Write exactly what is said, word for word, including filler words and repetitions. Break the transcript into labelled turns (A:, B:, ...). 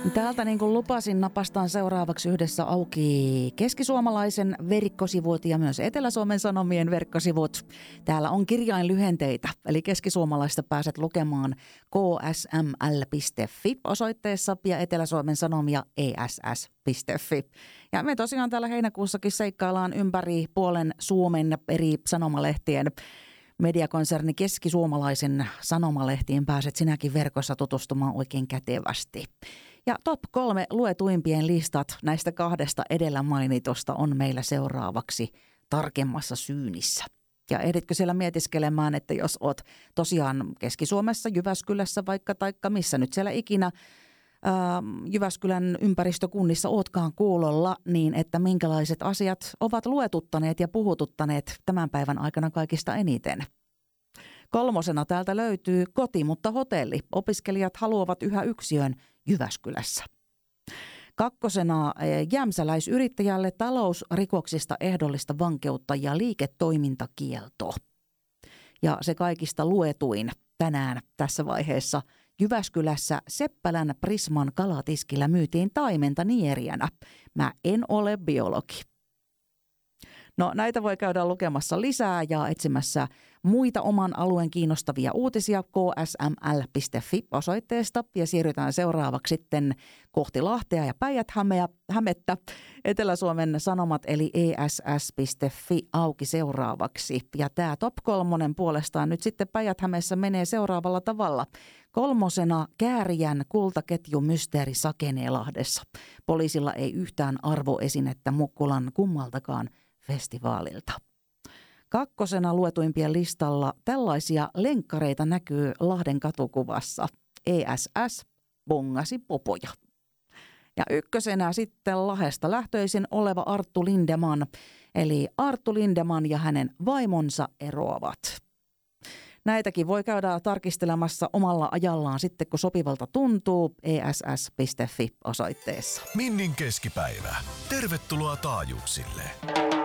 A: Täältä niin kuin lupasin, napastaan seuraavaksi yhdessä auki keskisuomalaisen verkkosivut ja myös Etelä-Suomen Sanomien verkkosivut. Täällä on kirjainlyhenteitä, eli keskisuomalaista pääset lukemaan k s m l piste f i osoitteessa ja Etelä-Suomen Sanomia e s s piste f i. Ja me tosiaan täällä heinäkuussakin seikkaillaan ympäri puolen Suomen eri sanomalehtien mediakonserni keskisuomalaisen sanomalehtiin pääset sinäkin verkossa tutustumaan oikein kätevästi. Ja top kolme luetuimpien listat näistä kahdesta edellä mainitusta on meillä seuraavaksi tarkemmassa syynissä. Ja ehditkö siellä mietiskelemään, että jos oot tosiaan Keski-Suomessa, Jyväskylässä vaikka taikka missä nyt siellä ikinä ää, Jyväskylän ympäristökunnissa ootkaan kuulolla, niin että minkälaiset asiat ovat luetuttaneet ja puhututtaneet tämän päivän aikana kaikista eniten. Kolmosena täältä löytyy koti, mutta hotelli. Opiskelijat haluavat yhä yksiön Jyväskylässä. Kakkosena jämsäläisyrittäjälle talousrikoksista ehdollista vankeutta ja liiketoimintakielto. Ja se kaikista luetuin tänään tässä vaiheessa Jyväskylässä Seppälän Prisman kalatiskillä myytiin taimenta nieriänä. Mä en ole biologi. No näitä voi käydä lukemassa lisää ja etsimässä muita oman alueen kiinnostavia uutisia k s m l piste f i osoitteesta ja siirrytään seuraavaksi sitten kohti Lahtea ja Päijät-Hämettä. Etelä-Suomen Sanomat eli e s s piste f i auki seuraavaksi ja tämä top kolmonen puolestaan nyt sitten Päijät-Hämeessä menee seuraavalla tavalla. Kolmosena Käärijän kultaketju mysteeri sakenee Lahdessa. Poliisilla ei yhtään arvoesinettä Mukkulan kummaltakaan festivaalilta. Kakkosena luetuimpien listalla tällaisia lenkkareita näkyy Lahden katukuvassa. E S S bongasi popoja. Ja ykkösenä sitten Lahdesta lähtöisin oleva Arttu Lindeman, eli Arttu Lindeman ja hänen vaimonsa eroavat. Näitäkin voi käydä tarkistelemassa omalla ajallaan sitten, kun sopivalta tuntuu, e s s piste f i osoitteessa.
B: Minnin keskipäivä. Tervetuloa taajuuksille.